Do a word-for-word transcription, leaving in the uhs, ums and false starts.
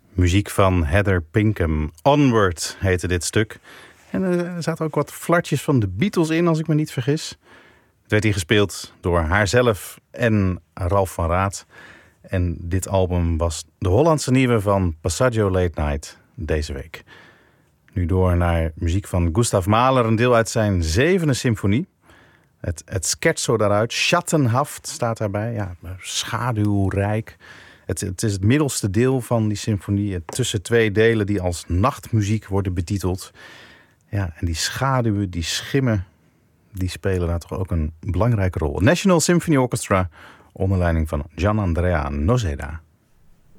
Muziek van Heather Pinkham. Onward heette dit stuk. En er zaten ook wat flartjes van de Beatles in, als ik me niet vergis. Het werd hier gespeeld door haarzelf en Ralf van Raat. En dit album was de Hollandse nieuwe van Passaggio Late Night deze week. Nu door naar muziek van Gustav Mahler, een deel uit zijn zevende symfonie. Het, het scherzo daaruit, Schattenhaft staat daarbij, ja, schaduwrijk. Het, het is het middelste deel van die symfonie, tussen twee delen die als nachtmuziek worden betiteld. Ja, en die schaduwen, die schimmen, die spelen daar toch ook een belangrijke rol. National Symphony Orchestra, onder leiding van Gian Andrea Noseda.